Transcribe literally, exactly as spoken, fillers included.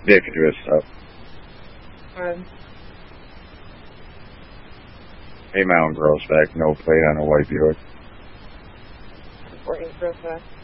Yeah, could do this stuff. Um, Hey, Mountain Gross back. No plate on a white Buick. Working real fast.